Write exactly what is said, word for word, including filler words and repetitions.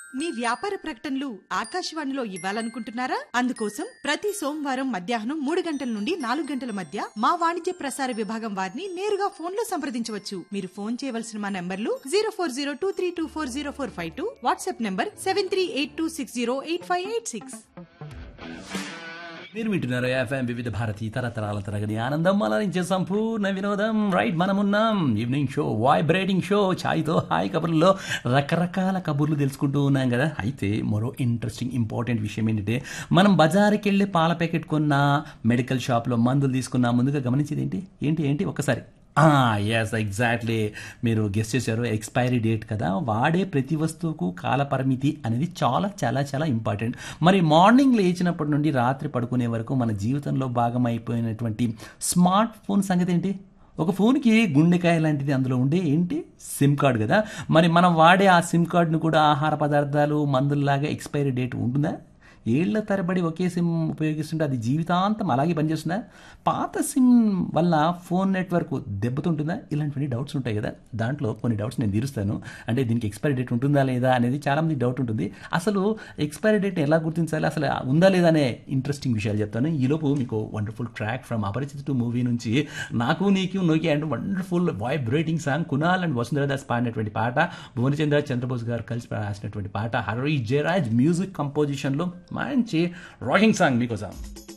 మీ వ్యాపార ప్రకటనలు ఆకాశవాణిలో ఇవ్వాలనుకుంటున్నారా? అందుకోసం ప్రతి సోమవారం మధ్యాహ్నం మూడు గంటల నుండి నాలుగు గంటల మధ్య మా వాణిజ్య ప్రసార విభాగం వారిని నేరుగా ఫోన్ లో సంప్రదించవచ్చు. మీరు ఫోన్ చేయవలసిన మా నంబర్లు zero four zero two three two four zero four five two, WhatsApp number seven three eight two six zero eight five eight six. మీరు వింటున్నారు ఎఫ్ఎం వివిధ భారతి తరతరాల తరగతి ఆనందం అలరించే సంపూర్ణ వినోదం. రైట్, మనమున్నాం evening show, vibrating show, ఛాయ్తో hi కబుర్లో రకరకాల కబుర్లు తెలుసుకుంటూ ఉన్నాం కదా. అయితే మరో ఇంట్రెస్టింగ్ ఇంపార్టెంట్ విషయం ఏంటంటే, మనం బజార్కి వెళ్ళి పాల ప్యాకెట్ కొన్నా, మెడికల్ షాప్లో మందులు తీసుకున్నా, ముందుగా గమనించేది ఏంటి ఏంటి ఏంటి ఒక్కసారి ఎస్ ఎగ్జాక్ట్లీ, మీరు గెస్ట్ చేశారు, ఎక్స్పైరీ డేట్ కదా. వాడే ప్రతి వస్తువుకు కాల పరిమితి అనేది చాలా చాలా చాలా ఇంపార్టెంట్. మరి మార్నింగ్ లేచినప్పటి నుండి రాత్రి పడుకునే వరకు మన జీవితంలో భాగం అయిపోయినటువంటి స్మార్ట్ ఫోన్ సంగతి ఏంటి? ఒక ఫోన్కి గుండెకాయ లాంటిది అందులో ఉండే ఏంటి సిమ్ కార్డ్ కదా. మరి మనం వాడే ఆ సిమ్ కార్డును కూడా ఆహార పదార్థాలు, మందుల్లాగా ఎక్స్పైరీ డేట్ ఉంటుందా? ఏళ్ల తరబడి ఒకే సిమ్ ఉపయోగిస్తుంటే అది జీవితాంతం అలాగే పనిచేస్తుందా? పాత సిమ్ వల్ల ఫోన్ నెట్వర్క్ దెబ్బతుంటుందా? ఇలాంటివన్నీ డౌట్స్ ఉంటాయి కదా. దాంట్లో కొన్ని డౌట్స్ నేను తీరుస్తాను. అంటే దీనికి ఎక్స్పైరీ డేట్ ఉంటుందా లేదా అనేది చాలామంది డౌట్ ఉంటుంది. అసలు ఎక్స్పైరీ డేట్ని ఎలా గుర్తించాలి, అసలు ఉందా లేదా అనే ఇంట్రెస్టింగ్ విషయాలు చెప్తాను. ఈలోపు మీకు wonderful track from అపరిచిత to movie నుంచి నాకు నీకు నోకి and wonderful vibrating song Kunal and Vasundhara Das పాడినటువంటి పాట, భువనచంద్ర చంద్రబోస్ గారు కలిసి రాసినటువంటి పాట, హరి జయరాజ్ మ్యూజిక్ కంపోజిషన్లో మంచి రాకింగ్ సాంగ్ మీకోసం.